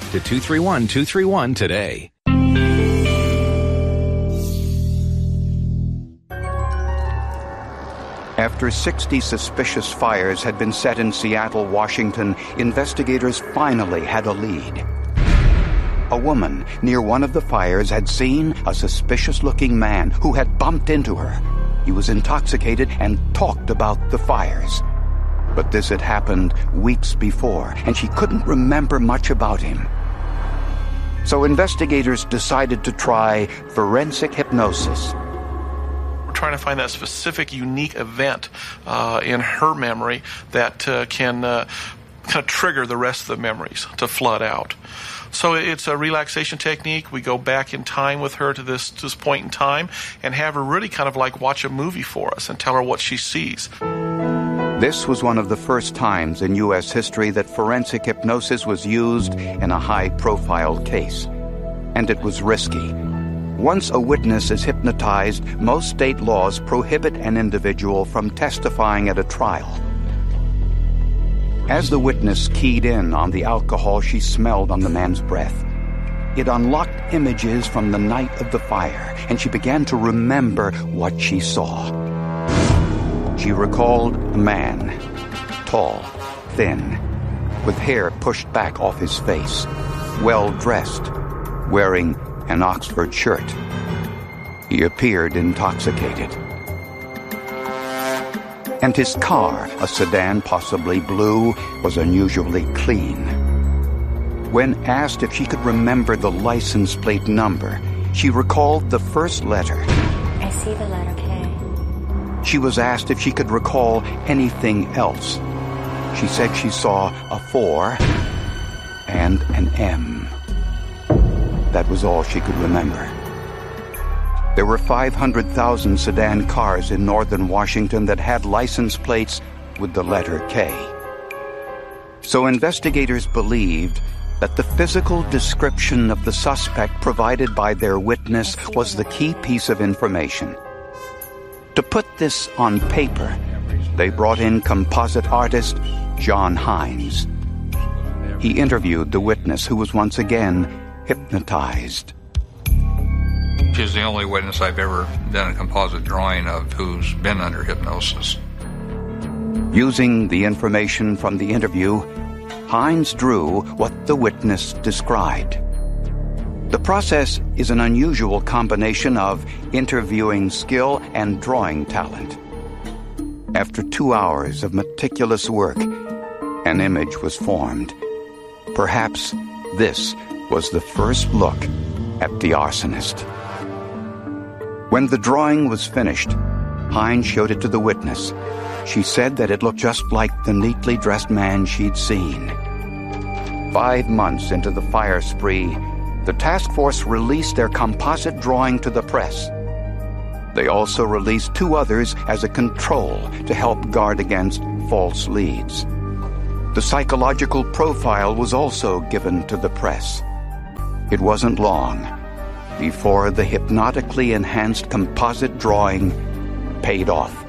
to 231-231 today. After 60 suspicious fires had been set in Seattle, Washington, investigators finally had a lead. A woman near one of the fires had seen a suspicious-looking man who had bumped into her. He was intoxicated and talked about the fires. But this had happened weeks before, and she couldn't remember much about him. So investigators decided to try forensic hypnosis. Trying to find that specific, unique event in her memory that can kind of trigger the rest of the memories to flood out. So it's a relaxation technique. We go back in time with her to this point in time and have her really kind of like watch a movie for us and tell her what she sees. This was one of the first times in U.S. history that forensic hypnosis was used in a high-profile case. And it was risky. Once a witness is hypnotized, most state laws prohibit an individual from testifying at a trial. As the witness keyed in on the alcohol she smelled on the man's breath, it unlocked images from the night of the fire, and she began to remember what she saw. She recalled a man, tall, thin, with hair pushed back off his face, well-dressed, wearing an Oxford shirt. He appeared intoxicated. And his car, a sedan, possibly blue, was unusually clean. When asked if she could remember the license plate number, she recalled the first letter. I see the letter K. She was asked if she could recall anything else. She said she saw a 4 and an M. That was all she could remember. There were 500,000 sedan cars in northern Washington that had license plates with the letter K. So investigators believed that the physical description of the suspect provided by their witness was the key piece of information. To put this on paper, they brought in composite artist John Hines. He interviewed the witness, who was once again hypnotized. She's the only witness I've ever done a composite drawing of who's been under hypnosis. Using the information from the interview, Hines drew what the witness described. The process is an unusual combination of interviewing skill and drawing talent. After 2 hours of meticulous work, an image was formed. Perhaps this was the first look at the arsonist. When the drawing was finished, Hines showed it to the witness. She said that it looked just like the neatly dressed man she'd seen. 5 months into the fire spree, the task force released their composite drawing to the press. They also released 2 others as a control to help guard against false leads. The psychological profile was also given to the press. It wasn't long before the hypnotically enhanced composite drawing paid off.